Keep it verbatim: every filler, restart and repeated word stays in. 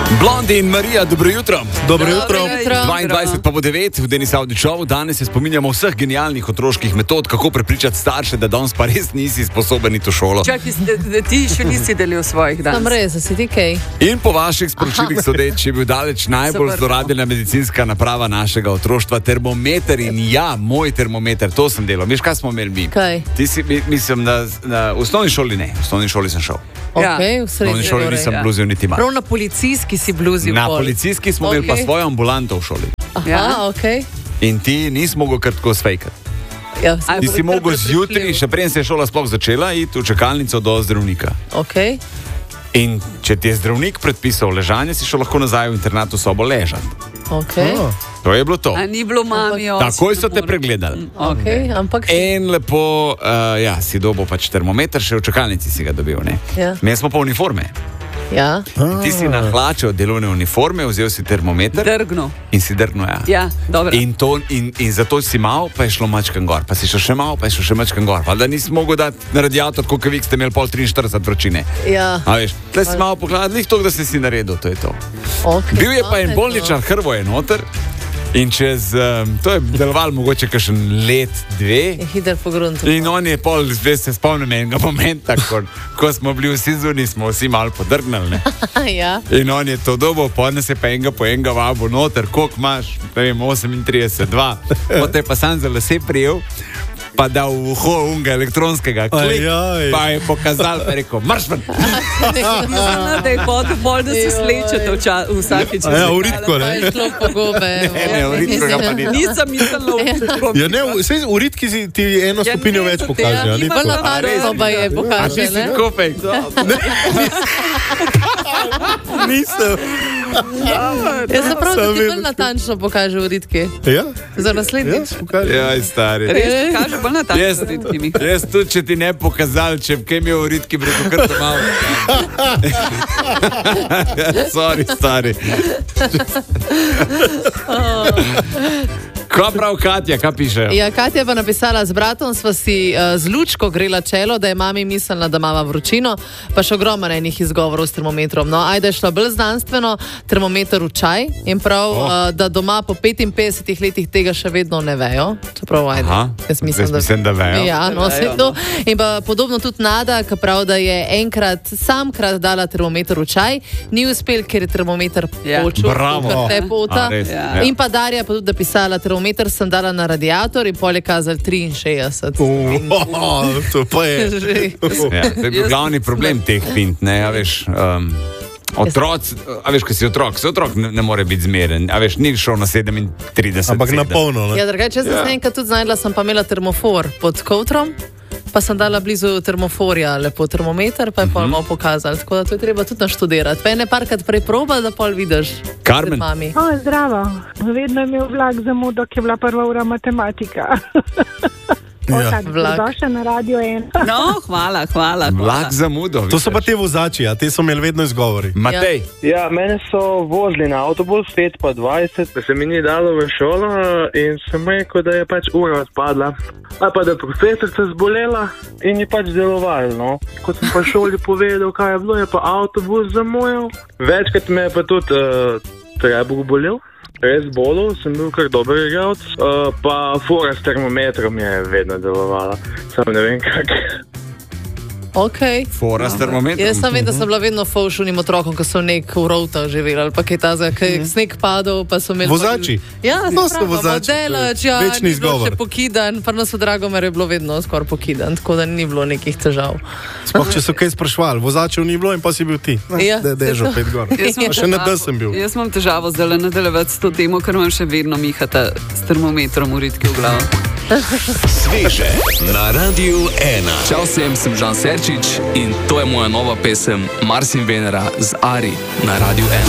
Blondi in Marija, dobro jutro. Dobro jutro. dvaindvajset pa bo devet v Denis Audi Show. Danes se spominjamo vseh genialnih otroških metod, kako prepričati starše, da danes pa res nisi sposoben iti v šolo. Čakaj, da ti še nisi delil svojih danes. Tam res, si ti kaj. In po vaših sporočilih sodeč je bil daleč najbolj zlorabljena medicinska naprava našega otroštva, termometer. In ja, moj termometer, to sem delal. Veš, kaj smo imeli mi? Kaj? Ti si, mislim, da na, v osnovni šoli ne, v osnovni šoli sem šel. Okay, v V osnovni šoli nisem ja. bluzil niti malo. Prav na policijski si bluzil. Na pol. policijski smo Okay. imeli pa svojo ambulanto v šoli. Aha, Ja. okej. In ti nisi mogel kar tako sfejkati. Ja, Ti si mogel zjutraj, še preden se je šola sploh začela, iti v čakalnico do zdravnika. okej. In če ti je zdravnik predpisal ležanje, si šel lahko nazaj v internatno sobo ležati. Okej. To je bilo to. A ni bilo mami oči. Takoj so te pregledali. Okej, ampak En lepo, uh, ja, si dobil pač termometer, še v čakalnici si ga dobil, ne? Ja. Mi smo pa uniforme. ja. Ti si na hlače od delovne uniforme, vzel si termometer Drgno. in si drgnil, ja. Ja, dobro. In, to, in, in zato si mal, pa je šlo mačkan gor, pa si šel še mal, pa je šel še mačkan gor. Pa da nisi mogel dati na radiator, koliko vi ste imeli pol triinštirideset vročine. Ja. A veš, tle si malo pogledal, lih to, da si si naredil, to je to. Okay. Bil je pa en bolničar, Hrvo je noter in čez, um, to je deloval mogoče kakšen let, dve. Je hiter po gruntu. In on je pol, veš, se spomnim enega momenta, ko, ko smo bili vsi zunaj, smo vsi malo podrgnali, ne. ja. In on je to dobo, podne se pa enega po enega vabo noter, koliko imaš, ne vem, osemintrideset, dva. Potem je pa sam za lase prijel, pa dal v uho unga elektronskega klik, Ajaj. pa je pokazal, pa je rekel, marš ven. Da je potem bolj, da se slečete vča- vsakič. A ja, v ritko, Pa ne? je šlo po gobe. Ne, ne, v ritko ga pa ni. Nisem mislila v ritko. Ja, ne, vse v ritki si ti eno Ja, stopinjo ne, več to pokaže. ja, a ni nima tako? Bolj natančno pa je A ti pokaže, si ne? tako fake? Nisem. Ja, se pravi, da Sam ti vem, bolj natančno pokaže v ritki. Ja? Za Ja, naslednjič. pokaže. Jaj, stari. Res, kaže bolj na Jaz, tako ritmi. jaz tudi, če ti ne pokazal, če bi kaj imel v ritki, bi rekel kar doma. Sorry, stari. Kaj prav Katja, kaj piše? Ja, Katja je pa napisala, z bratom sva si uh, z lučko grela čelo, da je mami mislila, da mama vročino, pa še ogromno enih izgovorov s termometrom. No, ajde je šla bolj znanstveno, termometer v čaj in prav, oh. uh, da doma po petinpetdesetih letih tega še vedno ne vejo. Čeprav, ajde. Aha, Jaz mislim, jaz mislim, da vejo. Ja, no, se to. In pa podobno tudi Nada, ki prav, da je enkrat samkrat dala termometer v čaj, ni uspel, ker je termometer Ja. počul, Bravo. ker te pota. A, res? Ja. In pa Darja pa tudi napisala, termometer sem dala na radiator in pol je kazal triinšestdeset. Oh, to pa je. Ja, to je bil glavni problem teh pint, ne, a veš. Um, Otroci, a veš, ko si otrok, se otrok ne, ne more biti zmeren, a veš, ni šel na sedemintrideset. Ampak na sedem. polno, ne? Ja, drugače, jaz sem se enkrat tudi znašla, sem pa imela termofor pod kovtrom, pa sem dala blizu termoforja lepo termometer, pa je pol malo pokazal. Tako da to je treba tudi naštudirati. Pa ene parkrat prej proba, da pol vidiš. Carmen. pred mami. O, zdravo. Vedno je imel vlak zamudo, ki je bila prva ura matematika. Ja. Vlak. Došla na radio en. No, hvala, hvala. Vlak zamudo. To so pa te vozači, a te so imeli vedno izgovori. Matej, Ja, mene so vozili na avtobus, pet pa dvajset, da se mi ni dalo v šolo in sem rekel, da je pač ura odpadla. Ali pa da je profesorica zbolela in je pač deloval, no. Ko sem pa šoli povedal, kaj je bilo, je pa avtobus zamujal. Večkrat me je pa tudi uh, trebuh bolel. Res bolel, sem bil kar dober igralec, uh, pa fora s termometrom je vedno delovala. Sam ne vem kak. Ok. fora s termometrom. Jaz sem vem, da sem bila vedno fovšunim otrokom, ko so nek v rovta živeli ali pa kaj tazga, ker je sneg padal, pa so imeli... Vozači? Ja, No, se so pravi, vozači, delač, to je ja, večni ni bilo izgovor. še pokidan, pa nas v Dragomer je bilo vedno skoraj pokidan, tako da ni bilo nekih težav. Sploh, če so kaj sprašvali, vozačev ni bilo in pa si bil ti. Ja, Da, dežo, pet gor. Jaz imam Pa še na težavo- D sem bil. Jaz imam težavo zdaj nadaljevati s to temo, ker imam še vedno Mihata s termometrom v ritki v glavo. Sveže na Radiu ena. Čau vsem, sem Žan Serčič in to je moja nova pesem Mars in Venera z Ari na Radiu ena.